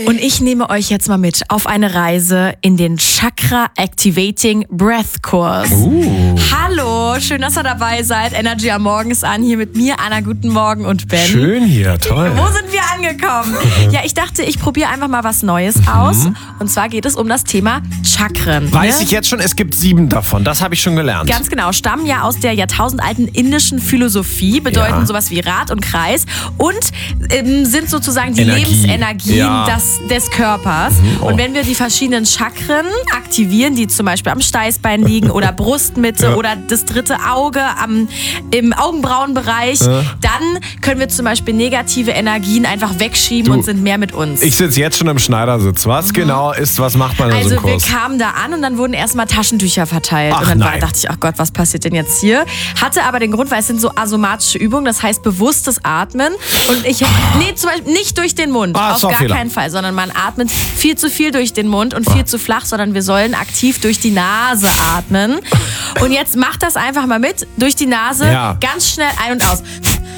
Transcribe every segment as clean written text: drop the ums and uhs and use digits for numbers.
Und ich nehme euch jetzt mal mit auf eine Reise in den Chakra Activating Breath Kurs. Hallo, schön, dass ihr dabei seid. Energy am Morgen ist an, hier mit mir, Anna, guten Morgen und Ben. Schön hier, toll. Wo sind wir angekommen? Ja, ich dachte, ich probiere einfach mal was Neues aus. Und zwar geht es um das Thema Chakren. Weiß ich jetzt schon, es gibt 7 davon, das habe ich schon gelernt. Ganz genau, stammen ja aus der jahrtausendalten indischen Philosophie, bedeuten sowas wie Rad und Kreis und sind sozusagen die Lebensenergien des Körpers. Und wenn wir die verschiedenen Chakren aktivieren, die zum Beispiel am Steißbein liegen oder Brustmitte oder das dritte Auge im Augenbrauenbereich, dann können wir zum Beispiel negative Energien einfach wegschieben und sind mehr mit uns. Ich sitze jetzt schon im Schneidersitz. Was genau ist, was macht man in so einem Kurs? Also wir kamen da an und dann wurden erstmal Taschentücher verteilt. Und dann dachte ich, ach Gott, was passiert denn jetzt hier? Hatte aber den Grund, weil es sind so asomatische Übungen, das heißt bewusstes Atmen. Und ich, zum Beispiel nicht durch den Mund, auf gar keinen Fall, sondern man atmet viel zu viel durch den Mund und viel zu flach, sondern wir sollen aktiv durch die Nase atmen. Und jetzt macht das einfach mal mit, durch die Nase, ganz schnell ein- und aus.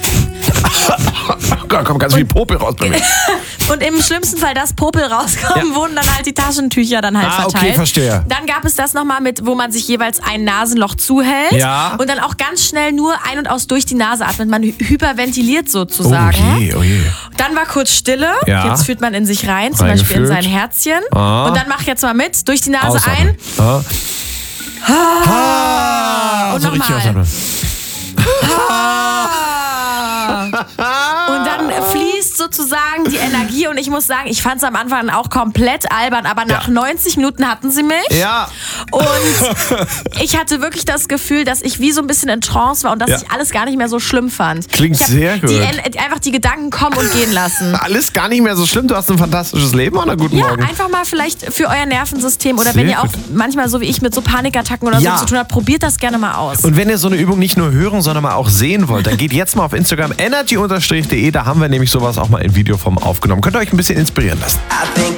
Da kommt ganz viel Popel raus bei mir. Und im schlimmsten Fall, dass Popel rauskommen, wurden dann halt die Taschentücher dann halt verteilt. Okay, verstehe. Dann gab es das nochmal mit, wo man sich jeweils ein Nasenloch zuhält und dann auch ganz schnell nur ein- und aus durch die Nase atmet. Man hyperventiliert sozusagen. Oh je. Dann war kurz Stille. Ja. Jetzt fühlt man in sich rein, zum Beispiel in sein Herzchen. Und dann mach jetzt mal mit, durch die Nase ein. Und so richtig nochmal. ausatmen. Und dann fließt sozusagen die Energie und ich muss sagen, ich fand es am Anfang auch komplett albern, aber nach 90 Minuten hatten sie mich. Ja. Und ich hatte wirklich das Gefühl, dass ich wie so ein bisschen in Trance war und dass ich alles gar nicht mehr so schlimm fand. Klingt sehr gut. Einfach die Gedanken kommen und gehen lassen. Alles gar nicht mehr so schlimm, du hast ein fantastisches Leben oder guten Morgen. Ja, einfach mal vielleicht für euer Nervensystem oder wenn ihr auch manchmal so wie ich mit so Panikattacken oder so zu tun habt, probiert das gerne mal aus. Und wenn ihr so eine Übung nicht nur hören, sondern mal auch sehen wollt, dann geht jetzt mal auf Instagram energy_de, da haben wir nämlich sowas auch mal in Videoform aufgenommen. Könnt ihr euch ein bisschen inspirieren lassen.